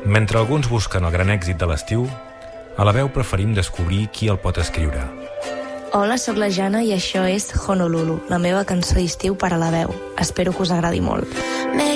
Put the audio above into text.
Mentre alguns busquen el gran èxit de l'estiu, a La Veu preferim descobrir qui el pot escriure. Hola, sóc la Jana i això és Honolulu, la meva cançó d'estiu per a La Veu. Espero que us agradi molt.